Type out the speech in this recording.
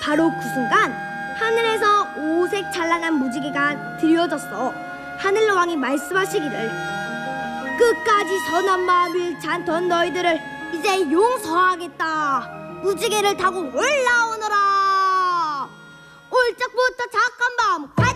바로 그 순간 하늘에서 오색 찬란한 무지개가 드리워졌어. 하늘 왕이 말씀하시기를, 끝까지 선한 마음을 찾던 너희들을 이제 용서하겠다. 무지개를 타고 올라오너라. 올적부터 착한 마음 가져.